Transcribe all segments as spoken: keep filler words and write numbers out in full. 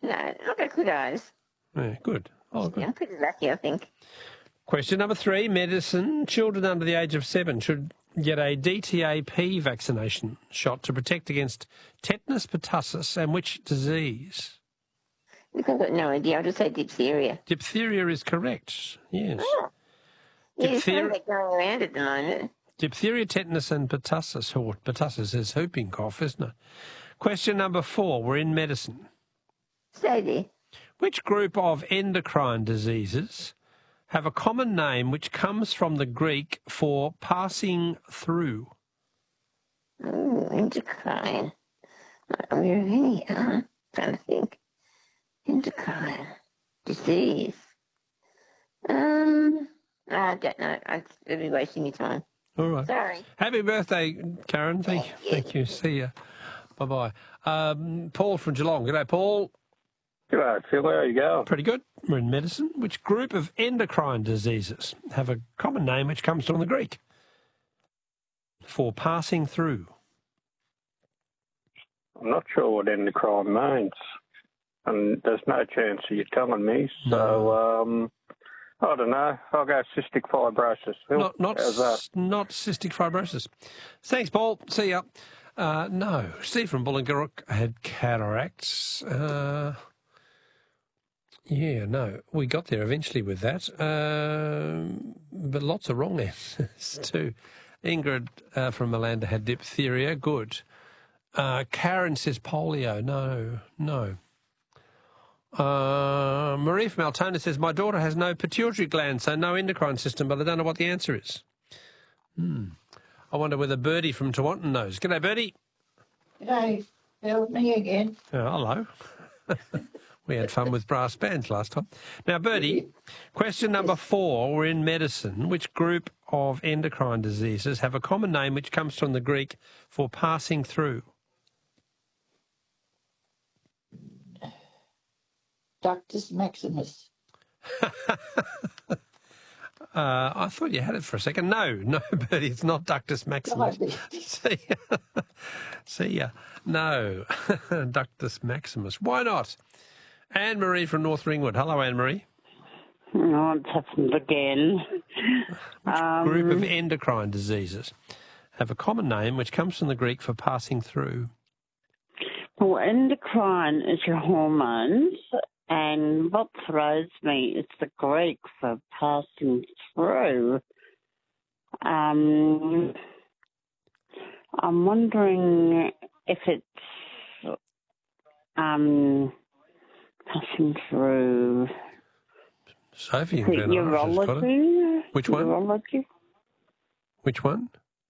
No, I've got good eyes. Yeah, good. Oh, good. I'm pretty lucky, I think. Question number three, medicine. Children under the age of seven should get a D T A P vaccination shot to protect against tetanus, pertussis, and which disease? Look, I've got no idea. I'll just say diphtheria. Diphtheria is correct, yes. Oh. Yeah, there's some of Diphtheria, that going around at the moment. diphtheria, tetanus, and pertussis. Or pertussis is whooping cough, isn't it? Question number four, we're in medicine. Stay there. Which group of endocrine diseases have a common name which comes from the Greek for passing through? Oh, endocrine. Are we really? I'm trying to think. Endocrine. Disease. Um, I don't know. I'd be wasting your time. All right. Sorry. Happy birthday, Karen. Thank, Thank you. thank you. See you. Bye-bye. Um, Paul from Geelong. G'day, Paul. G'day, Phil. How are you going? Pretty good. We're in medicine. Which group of endocrine diseases have a common name which comes from the Greek for passing through? I'm not sure what endocrine means, and there's no chance of you telling me. So, um, I don't know. I'll go cystic fibrosis. Phil. Not, not, How's that? s- not cystic fibrosis. Thanks, Paul. See ya. Uh, no, Steve from Bullinguruk had cataracts. Uh, yeah, no, we got there eventually with that. Um, but lots of wrong answers too. Ingrid uh, from Malanda had diphtheria. Good. Uh, Karen says polio. No, no. Uh, Marie from Altona says, my daughter has no pituitary gland, so no endocrine system, but I don't know what the answer is. Hmm. I wonder whether Birdie from Tawantin knows. G'day, Birdie. G'day, Phil. Me again. Oh, hello. We had fun with brass bands last time. Now, Birdie, question number four, we're in medicine. Which group of endocrine diseases have a common name which comes from the Greek for passing through? Ductus Maximus. Uh, I thought you had it for a second. No, no, Bertie, it's not Ductus Maximus. See ya. See ya. No, Ductus Maximus. Why not? Anne-Marie from North Ringwood. Hello, Anne-Marie. Oh, it's happened again. Which Um, group of endocrine diseases have a common name which comes from the Greek for passing through? Well, endocrine is your hormones, and what throws me is the Greek for passing through. Um, I'm wondering if it's um, passing through Sophie in the Glen Iris has got it. urology. Which one? Urology. Which one?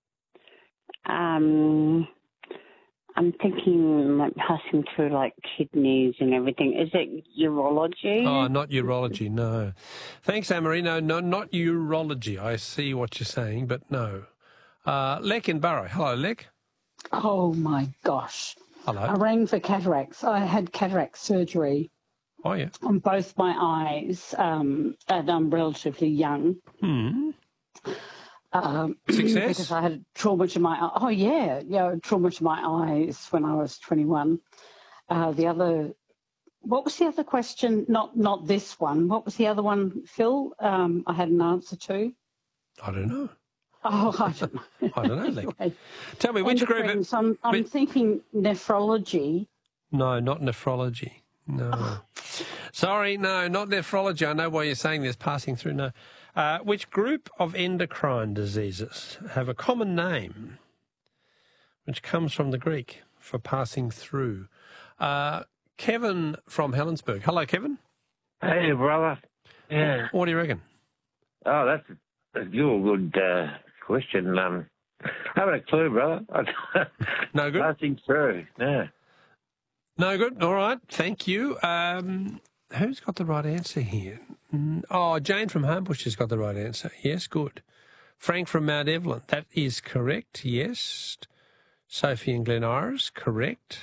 Um, I'm thinking like passing through like kidneys and everything. Is it urology? Oh, not urology, no. Thanks, Anne-Marie. No, no, not urology. I see what you're saying, but no. Uh, Lek in Burrow. Hello, Lek. Oh, my gosh. Hello. I rang for cataracts. I had cataract surgery Oh, yeah. on both my eyes, um, and I'm relatively young. Hmm. Um, Success? Because I had trauma to my oh yeah yeah trauma to my eyes when I was twenty-one. Uh, the other, what was the other question? Not not this one. What was the other one, Phil? Um, I had an answer to. I don't know. Oh, I don't know. I don't know, Lek. Anyway, Tell me, which group... endocrines, I'm, I'm but- thinking nephrology. No, not nephrology. No. Sorry, no, not nephrology. I know why you're saying this, passing through, no. Uh, which group of endocrine diseases have a common name which comes from the Greek for passing through? Uh, Kevin from Helensburgh. Hello, Kevin. Hey, brother. Yeah. What do you reckon? Oh, that's that's your good uh, question. Um, I haven't a clue, brother. No good? Passing through, no. No good. All right. Thank you. Um, who's got the right answer here? Mm, Oh, Jane from Homebush has got the right answer. Yes, good. Frank from Mount Evelyn. That is correct. Yes. Sophie and Glen Iris. Correct.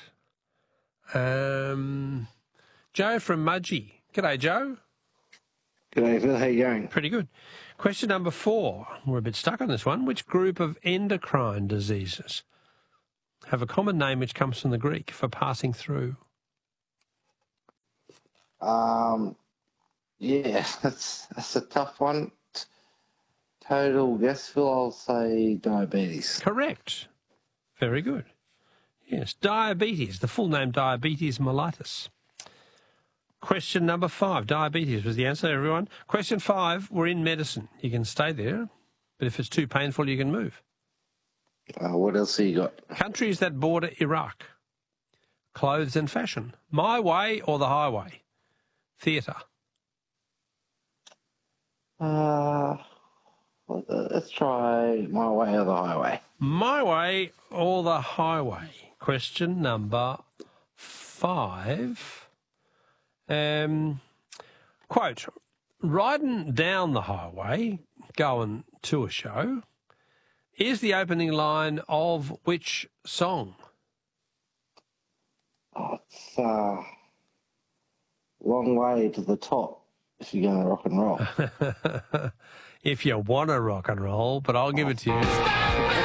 Um, Joe from Mudgee. G'day, Joe. G'day, Phil. How you going? Pretty good. Question number four. We're a bit stuck on this one. Which group of endocrine diseases have a common name which comes from the Greek for passing through? Um, yeah, that's that's a tough one. Total guess, Phil, I'll say diabetes. Correct. Very good. Yes, diabetes, the full name diabetes mellitus. Question number five, diabetes was the answer, everyone. Question five, we're in medicine. You can stay there, but if it's too painful, you can move. Uh, what else have you got? Countries that border Iraq. Clothes and fashion. My way or the highway? Theatre. Uh, let's try my way or the highway. My way or the highway? Question number five. Um, quote, riding down the highway, going to a show, is the opening line of which song? Oh, it's a uh, long way to the top if you're going to rock and roll. If you want to rock and roll, but I'll give it to you.